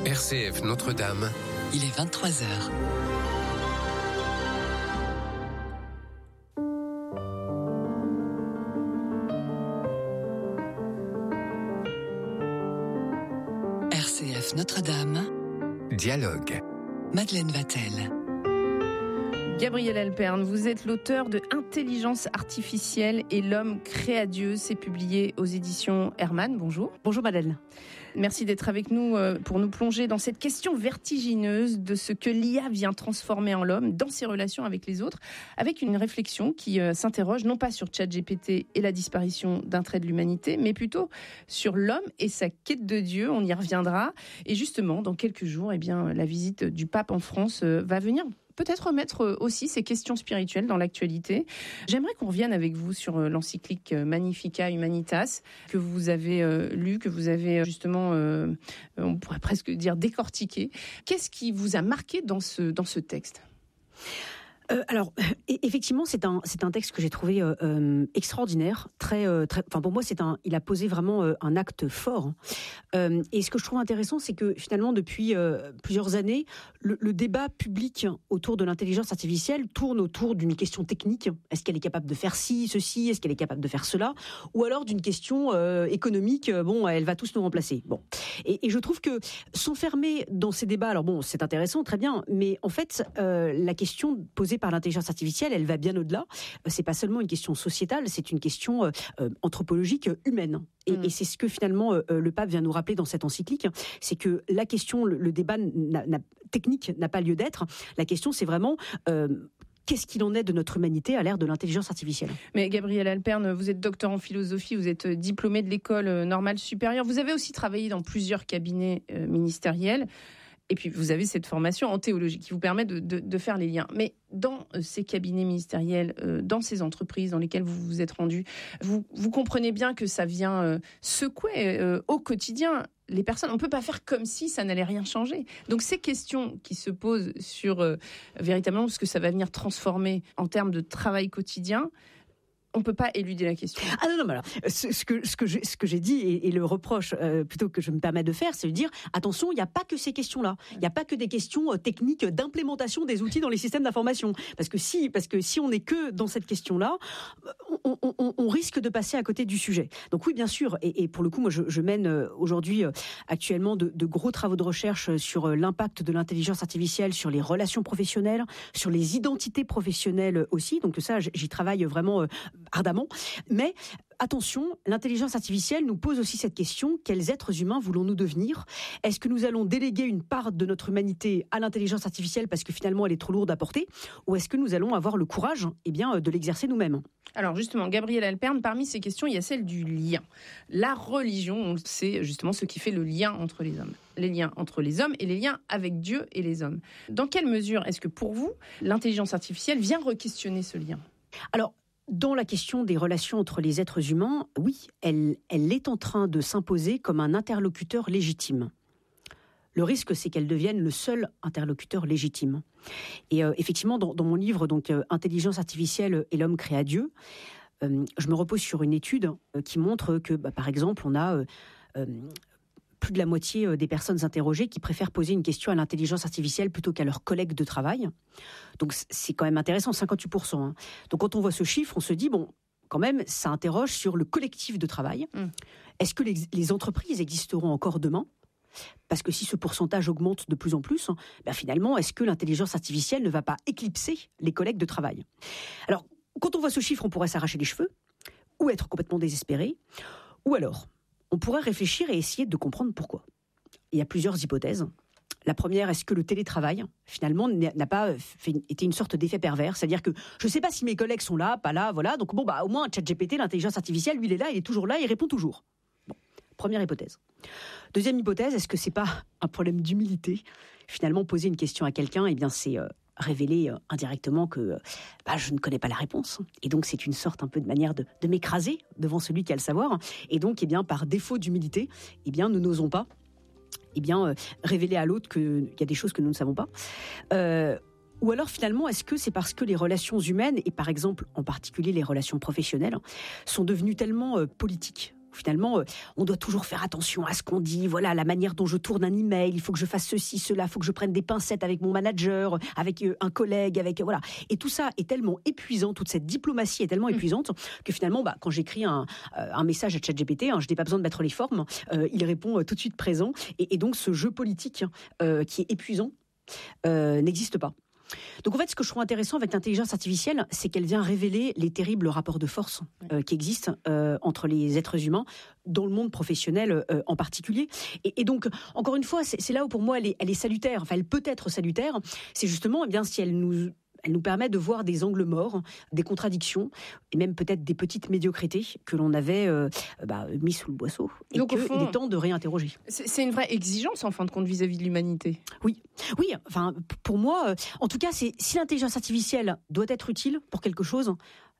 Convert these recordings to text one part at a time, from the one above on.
RCF Notre-Dame. Il est 23h. RCF Notre-Dame. Dialogue. Madeleine Vatel. Gabriel Alperne, vous êtes l'auteur de Intelligence artificielle et l'homme créa Dieu. C'est publié aux éditions Hermann. Bonjour. Bonjour Madeleine. Merci d'être avec nous pour nous plonger dans cette question vertigineuse de ce que l'IA vient transformer en l'homme dans ses relations avec les autres, avec une réflexion qui s'interroge non pas sur ChatGPT et la disparition d'un trait de l'humanité, mais plutôt sur l'homme et sa quête de Dieu. On y reviendra. Et justement, dans quelques jours, la visite du pape en France va venir peut-être remettre aussi ces questions spirituelles dans l'actualité. J'aimerais qu'on revienne avec vous sur l'encyclique Magnificat Humanitas que vous avez lu, que vous avez justement, on pourrait presque dire décortiqué. Qu'est-ce qui vous a marqué dans ce texte ? Alors, effectivement, c'est un texte que j'ai trouvé extraordinaire, très. Enfin, pour moi, il a posé vraiment un acte fort. Et ce que je trouve intéressant, c'est que finalement, depuis plusieurs années, le débat public autour de l'intelligence artificielle tourne autour d'une question technique. Est-ce qu'elle est capable de faire ceci ? Est-ce qu'elle est capable de faire cela ? Ou alors d'une question économique. Elle va tous nous remplacer. Bon. Et je trouve que s'enfermer dans ces débats, alors bon, c'est intéressant, très bien, mais en fait, la question posée par l'intelligence artificielle, elle va bien au-delà. C'est pas seulement une question sociétale, c'est une question anthropologique, humaine. Et c'est ce que finalement le pape vient nous rappeler dans cette encyclique, c'est que la question, le débat technique n'a pas lieu d'être. La question, c'est vraiment qu'est-ce qu'il en est de notre humanité à l'ère de l'intelligence artificielle ? Mais Gabriel Alperne, vous êtes docteur en philosophie, vous êtes diplômé de l'école normale supérieure. Vous avez aussi travaillé dans plusieurs cabinets ministériels. Et puis, vous avez cette formation en théologie qui vous permet de faire les liens. Mais dans ces cabinets ministériels, dans ces entreprises dans lesquelles vous vous êtes rendu, vous comprenez bien que ça vient secouer au quotidien les personnes. On ne peut pas faire comme si ça n'allait rien changer. Donc, ces questions qui se posent sur véritablement ce que ça va venir transformer en termes de travail quotidien, on ne peut pas éluder la question. Ah non, mais alors, ce que j'ai dit et le reproche plutôt que je me permets de faire, c'est de dire, attention, il n'y a pas que ces questions-là. Il n'y a pas que des questions techniques d'implémentation des outils dans les systèmes d'information. Parce que si on n'est que dans cette question-là, on risque de passer à côté du sujet. Donc oui, bien sûr, et pour le coup, moi, je mène aujourd'hui, actuellement, de gros travaux de recherche sur l'impact de l'intelligence artificielle sur les relations professionnelles, sur les identités professionnelles aussi. Donc ça, j'y travaille vraiment ardemment, mais attention, l'intelligence artificielle nous pose aussi cette question, quels êtres humains voulons-nous devenir ? Est-ce que nous allons déléguer une part de notre humanité à l'intelligence artificielle parce que finalement elle est trop lourde à porter ? Ou est-ce que nous allons avoir le courage de l'exercer nous-mêmes ? Alors justement, Gabriel Alperne, parmi ces questions, il y a celle du lien. La religion, c'est justement ce qui fait le lien entre les hommes. Les liens entre les hommes et les liens avec Dieu et les hommes. Dans quelle mesure est-ce que pour vous, l'intelligence artificielle vient re-questionner ce lien ? Alors, dans la question des relations entre les êtres humains, oui, elle est en train de s'imposer comme un interlocuteur légitime. Le risque, c'est qu'elle devienne le seul interlocuteur légitime. Et effectivement, dans mon livre, donc Intelligence artificielle et l'homme créa Dieu, je me repose sur une étude qui montre que, par exemple, on a plus de la moitié des personnes interrogées qui préfèrent poser une question à l'intelligence artificielle plutôt qu'à leurs collègues de travail. Donc c'est quand même intéressant, 58%. Hein. Donc quand on voit ce chiffre, on se dit, bon, quand même, ça interroge sur le collectif de travail. Est-ce que les entreprises existeront encore demain ? Parce que si ce pourcentage augmente de plus en plus, finalement, est-ce que l'intelligence artificielle ne va pas éclipser les collègues de travail ? Alors, quand on voit ce chiffre, on pourrait s'arracher les cheveux, ou être complètement désespéré, ou alors on pourrait réfléchir et essayer de comprendre pourquoi. Il y a plusieurs hypothèses. La première, est-ce que le télétravail, finalement, n'a pas été une sorte d'effet pervers ? C'est-à-dire que je ne sais pas si mes collègues sont là, pas là, voilà. Donc au moins, ChatGPT, l'intelligence artificielle, lui, il est là, il est toujours là, il répond toujours. Bon, première hypothèse. Deuxième hypothèse, est-ce que c'est pas un problème d'humilité ? Finalement, poser une question à quelqu'un, c'est révéler indirectement que je ne connais pas la réponse. Et donc, c'est une sorte un peu de manière de m'écraser devant celui qui a le savoir. Et donc, par défaut d'humilité, nous n'osons pas révéler à l'autre qu'il y a des choses que nous ne savons pas. Ou alors, finalement, est-ce que c'est parce que les relations humaines, et par exemple, en particulier les relations professionnelles, sont devenues tellement politiques ? finalement, on doit toujours faire attention à ce qu'on dit, voilà, la manière dont je tourne un email, il faut que je fasse ceci, cela, il faut que je prenne des pincettes avec mon manager, avec un collègue, voilà. Et tout ça est tellement épuisant, toute cette diplomatie est tellement épuisante que finalement, quand j'écris un message à ChatGPT, je n'ai pas besoin de mettre les formes, il répond tout de suite présent. Et donc, ce jeu politique qui est épuisant n'existe pas. Donc en fait, ce que je trouve intéressant avec l'intelligence artificielle, c'est qu'elle vient révéler les terribles rapports de force qui existent entre les êtres humains, dans le monde professionnel en particulier. Et donc, encore une fois, c'est là où pour moi elle est salutaire, enfin elle peut être salutaire, c'est justement si elle nous permet de voir des angles morts, des contradictions, et même peut-être des petites médiocrités que l'on avait mis sous le boisseau, et qu'il est temps de réinterroger. C'est une vraie exigence, en fin de compte, vis-à-vis de l'humanité. Oui, enfin, pour moi, en tout cas, si l'intelligence artificielle doit être utile pour quelque chose,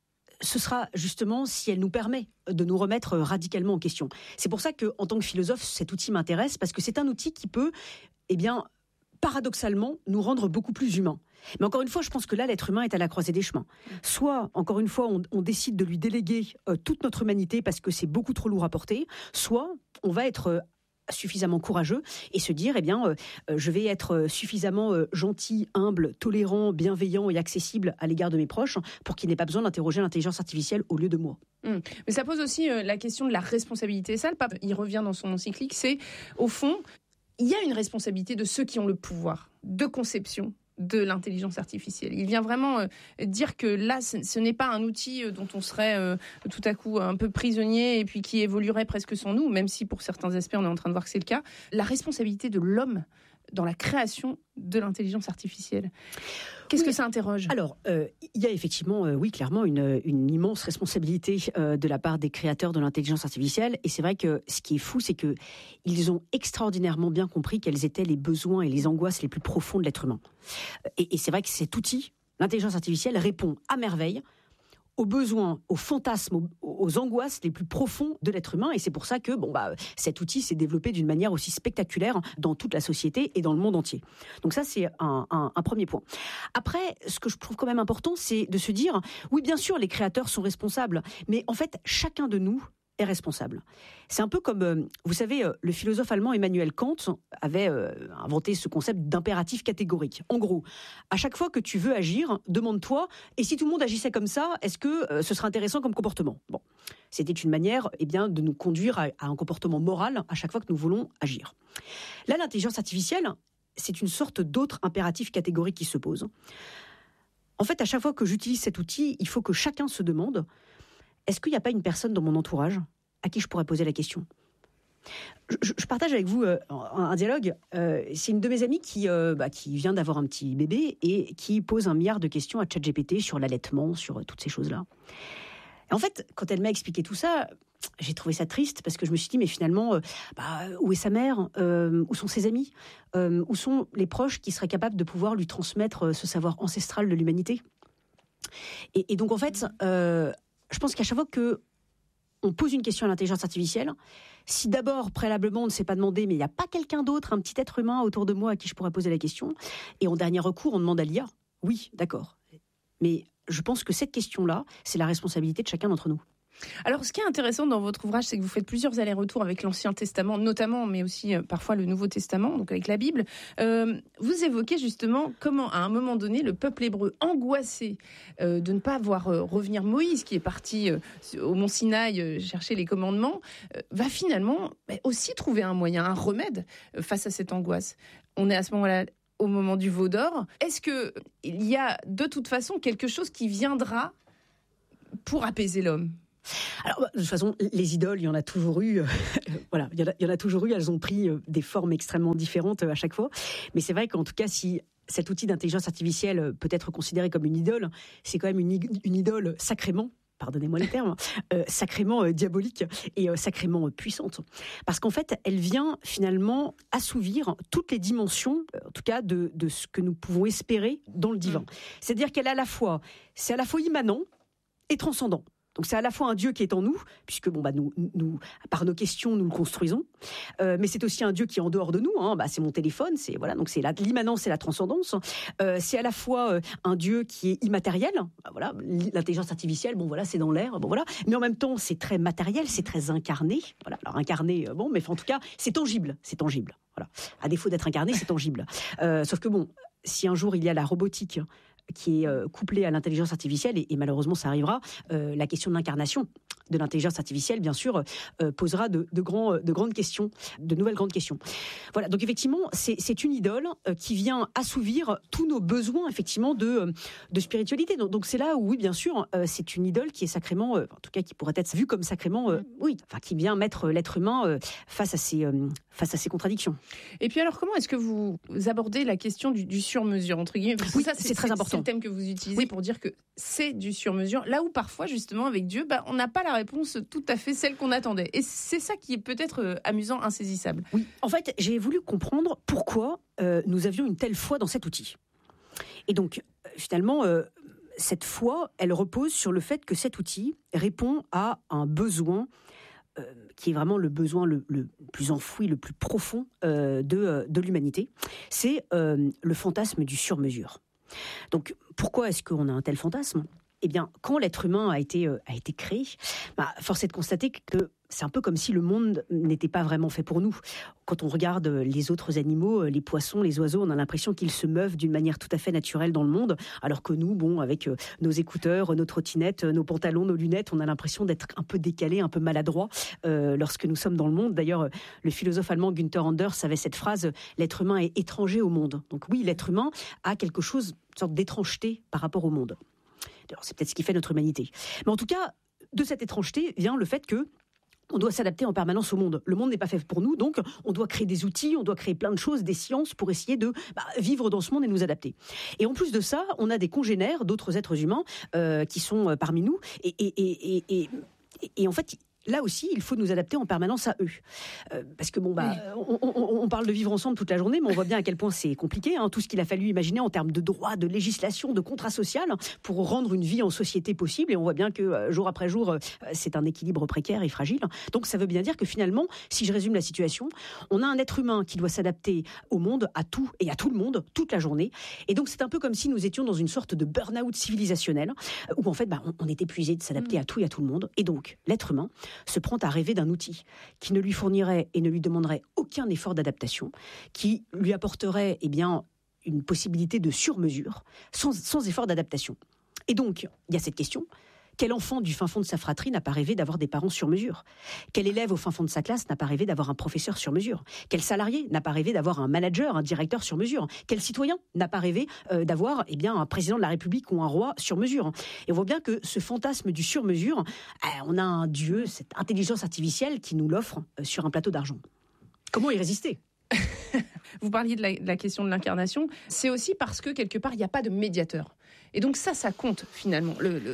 ce sera justement si elle nous permet de nous remettre radicalement en question. C'est pour ça qu'en tant que philosophe, cet outil m'intéresse, parce que c'est un outil qui peut, paradoxalement, nous rendre beaucoup plus humains. Mais encore une fois, je pense que là, l'être humain est à la croisée des chemins. Soit, encore une fois, on décide de lui déléguer toute notre humanité parce que c'est beaucoup trop lourd à porter, soit on va être suffisamment courageux et se dire, je vais être suffisamment gentil, humble, tolérant, bienveillant et accessible à l'égard de mes proches pour qu'il n'ait pas besoin d'interroger l'intelligence artificielle au lieu de moi. Mais ça pose aussi la question de la responsabilité. Ça, le pape, il revient dans son encyclique, c'est, au fond, il y a une responsabilité de ceux qui ont le pouvoir de conception de l'intelligence artificielle. Il vient vraiment dire que là, ce n'est pas un outil dont on serait tout à coup un peu prisonnier et puis qui évoluerait presque sans nous, même si pour certains aspects, on est en train de voir que c'est le cas. La responsabilité de l'homme dans la création de l'intelligence artificielle. Qu'est-ce que ça interroge ? Alors, il y a effectivement, clairement, une immense responsabilité de la part des créateurs de l'intelligence artificielle. Et c'est vrai que ce qui est fou, c'est qu'ils ont extraordinairement bien compris quels étaient les besoins et les angoisses les plus profonds de l'être humain. Et c'est vrai que cet outil, l'intelligence artificielle, répond à merveille aux besoins, aux fantasmes, aux angoisses les plus profonds de l'être humain. Et c'est pour ça que cet outil s'est développé d'une manière aussi spectaculaire dans toute la société et dans le monde entier. Donc ça, c'est un premier point. Après, ce que je trouve quand même important, c'est de se dire, oui, bien sûr, les créateurs sont responsables, mais en fait, chacun de nous est responsable. C'est un peu comme, vous savez, le philosophe allemand Emmanuel Kant avait inventé ce concept d'impératif catégorique. En gros, à chaque fois que tu veux agir, demande-toi, et si tout le monde agissait comme ça, est-ce que ce serait intéressant comme comportement ? Bon, c'était une manière de nous conduire à un comportement moral à chaque fois que nous voulons agir. Là, l'intelligence artificielle, c'est une sorte d'autre impératif catégorique qui se pose. En fait, à chaque fois que j'utilise cet outil, il faut que chacun se demande, est-ce qu'il n'y a pas une personne dans mon entourage à qui je pourrais poser la question ? Je partage avec vous un dialogue. C'est une de mes amies qui vient d'avoir un petit bébé et qui pose 1 milliard de questions à ChatGPT sur l'allaitement, sur toutes ces choses-là. Et en fait, quand elle m'a expliqué tout ça, j'ai trouvé ça triste parce que je me suis dit, mais finalement, où est sa mère ? Où sont ses amis ? Où sont les proches qui seraient capables de pouvoir lui transmettre ce savoir ancestral de l'humanité ? Et donc, en fait, je pense qu'à chaque fois qu'on pose une question à l'intelligence artificielle, si d'abord, préalablement, on ne s'est pas demandé, mais il n'y a pas quelqu'un d'autre, un petit être humain autour de moi à qui je pourrais poser la question, et en dernier recours, on demande à l'IA, oui, d'accord. Mais je pense que cette question-là, c'est la responsabilité de chacun d'entre nous. Alors, ce qui est intéressant dans votre ouvrage, c'est que vous faites plusieurs allers-retours avec l'Ancien Testament, notamment, mais aussi parfois le Nouveau Testament, donc avec la Bible. Vous évoquez justement comment, à un moment donné, le peuple hébreu, angoissé de ne pas voir revenir Moïse, qui est parti au Mont Sinaï chercher les commandements, va finalement aussi trouver un moyen, un remède face à cette angoisse. On est à ce moment-là au moment du veau d'or. Est-ce qu'il y a de toute façon quelque chose qui viendra pour apaiser l'homme ? Alors, de toute façon, les idoles, il y en a toujours eu. Voilà, il y en a toujours eu. Elles ont pris des formes extrêmement différentes à chaque fois. Mais c'est vrai qu'en tout cas, si cet outil d'intelligence artificielle peut être considéré comme une idole, c'est quand même une idole sacrément, pardonnez-moi les termes, sacrément diabolique et sacrément puissante. Parce qu'en fait, elle vient faire assouvir toutes les dimensions, en tout cas, de ce que nous pouvons espérer dans le divin. C'est-à-dire qu'elle c'est à la fois immanent et transcendant. Donc c'est à la fois un Dieu qui est en nous, puisque nous, par nos questions, nous le construisons, mais c'est aussi un Dieu qui est en dehors de nous. C'est mon téléphone, donc c'est l'immanence et la transcendance. C'est à la fois un Dieu qui est immatériel. L'intelligence artificielle, c'est dans l'air. Mais en même temps, c'est très matériel, c'est très incarné. Alors incarné, mais en tout cas, c'est tangible. Voilà. À défaut d'être incarné, c'est tangible. Sauf que si un jour il y a la robotique qui est couplée à l'intelligence artificielle, et malheureusement ça arrivera, la question de l'incarnation de l'intelligence artificielle, bien sûr, posera de grandes questions, de nouvelles grandes questions. Voilà, donc effectivement, c'est une idole qui vient assouvir tous nos besoins, effectivement, de spiritualité. Donc c'est là où, oui, bien sûr, c'est une idole qui est sacrément, en tout cas qui pourrait être vue comme sacrément, qui vient mettre l'être humain face à ces contradictions. Et puis alors, comment est-ce que vous abordez la question du sur-mesure, entre guillemets? Parce que oui, c'est très important. C'est le thème que vous utilisez pour dire que c'est du sur-mesure, là où parfois, justement, avec Dieu, on n'a pas la réponse tout à fait celle qu'on attendait. Et c'est ça qui est peut-être amusant, insaisissable. Oui, en fait, j'ai voulu comprendre pourquoi nous avions une telle foi dans cet outil. Et donc, finalement, cette foi, elle repose sur le fait que cet outil répond à un besoin qui est vraiment le besoin le plus enfoui, le plus profond de l'humanité. C'est le fantasme du sur-mesure. Donc, pourquoi est-ce qu'on a un tel fantasme ? Eh bien, quand l'être humain a été créé, force est de constater que c'est un peu comme si le monde n'était pas vraiment fait pour nous. Quand on regarde les autres animaux, les poissons, les oiseaux, on a l'impression qu'ils se meuvent d'une manière tout à fait naturelle dans le monde, alors que nous, avec nos écouteurs, nos trottinettes, nos pantalons, nos lunettes, on a l'impression d'être un peu décalés, un peu maladroits lorsque nous sommes dans le monde. D'ailleurs, le philosophe allemand Günther Anders avait cette phrase « L'être humain est étranger au monde ». Donc oui, l'être humain a quelque chose, une sorte d'étrangeté par rapport au monde. Alors, c'est peut-être ce qui fait notre humanité. Mais en tout cas, de cette étrangeté vient le fait que on doit s'adapter en permanence au monde. Le monde n'est pas fait pour nous, donc on doit créer des outils, on doit créer plein de choses, des sciences pour essayer de vivre dans ce monde et nous adapter. Et en plus de ça, on a des congénères d'autres êtres humains qui sont parmi nous. Et en fait, là aussi, il faut nous adapter en permanence à eux. Parce que on parle de vivre ensemble toute la journée, mais on voit bien à quel point c'est compliqué. Tout ce qu'il a fallu imaginer en termes de droit, de législation, de contrat social, pour rendre une vie en société possible. Et on voit bien que jour après jour, c'est un équilibre précaire et fragile. Donc ça veut bien dire que finalement, si je résume la situation, on a un être humain qui doit s'adapter au monde, à tout et à tout le monde, toute la journée. Et donc c'est un peu comme si nous étions dans une sorte de burn-out civilisationnel, où en fait, on est épuisé de s'adapter à tout et à tout le monde. Et donc, l'être humain se prend à rêver d'un outil qui ne lui fournirait et ne lui demanderait aucun effort d'adaptation, qui lui apporterait une possibilité de sur-mesure, sans effort d'adaptation. Et donc, il y a cette question: quel enfant du fin fond de sa fratrie n'a pas rêvé d'avoir des parents sur mesure ? Quel élève au fin fond de sa classe n'a pas rêvé d'avoir un professeur sur mesure ? Quel salarié n'a pas rêvé d'avoir un manager, un directeur sur mesure ? Quel citoyen n'a pas rêvé d'avoir un président de la République ou un roi sur mesure ? Et on voit bien que ce fantasme du sur mesure, on a un dieu, cette intelligence artificielle qui nous l'offre sur un plateau d'argent. Comment y résister ? Vous parliez de la question de l'incarnation. C'est aussi parce que, quelque part, il n'y a pas de médiateur. Et donc ça compte, finalement.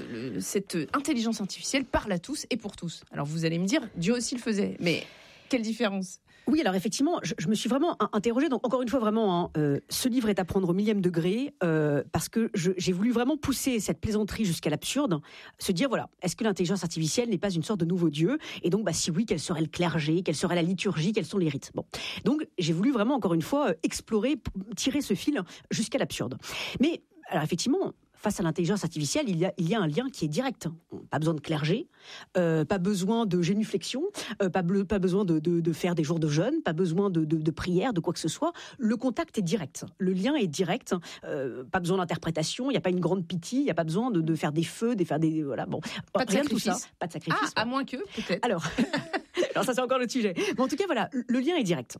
Cette intelligence artificielle parle à tous et pour tous. Alors vous allez me dire, Dieu aussi le faisait. Mais quelle différence ? Oui, alors effectivement, je me suis vraiment interrogée. Donc encore une fois, vraiment, ce livre est à prendre au millième degré parce que j'ai voulu vraiment pousser cette plaisanterie jusqu'à l'absurde, se dire voilà, est-ce que l'intelligence artificielle n'est pas une sorte de nouveau Dieu ? Et donc, si oui, quel serait le clergé ? Quelle serait la liturgie ? Quels sont les rites ? Bon, donc j'ai voulu vraiment encore une fois explorer, tirer ce fil jusqu'à l'absurde. Mais alors effectivement, face à l'intelligence artificielle, il y a un lien qui est direct. Pas besoin de clergé, pas besoin de génuflexion, pas besoin de faire des jours de jeûne, pas besoin de prière, de quoi que ce soit. Le contact est direct. Le lien est direct. Pas besoin d'interprétation. Il n'y a pas une grande pitié. Il n'y a pas besoin de faire des feux, voilà. Bon, pas de sacrifice. Tout ça. Pas de sacrifice. À moins que, peut-être. Alors ça c'est encore le sujet. Mais en tout cas, voilà, le lien est direct.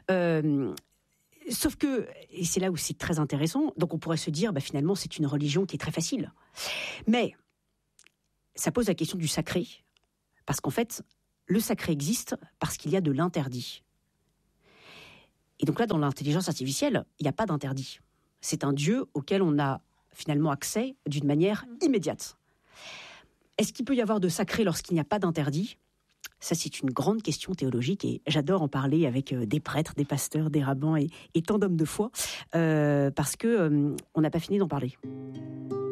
Sauf que, et c'est là où c'est très intéressant, donc on pourrait se dire, finalement, c'est une religion qui est très facile. Mais ça pose la question du sacré, parce qu'en fait, le sacré existe parce qu'il y a de l'interdit. Et donc là, dans l'intelligence artificielle, il n'y a pas d'interdit. C'est un Dieu auquel on a finalement accès d'une manière immédiate. Est-ce qu'il peut y avoir de sacré lorsqu'il n'y a pas d'interdit ? Ça, c'est une grande question théologique et j'adore en parler avec des prêtres, des pasteurs, des rabbins et tant d'hommes de foi parce qu'on n'a pas fini d'en parler.